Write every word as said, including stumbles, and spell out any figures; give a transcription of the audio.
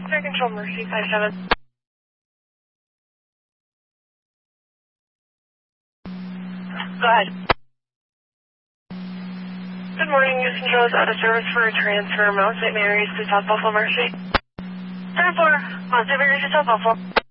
Air Control Mercy five seven. Go ahead. Good morning, News Control is out of service for a transfer. Mount Saint Mary's to South Buffalo Mercy. ten four, Mount Saint Mary's to South Buffalo.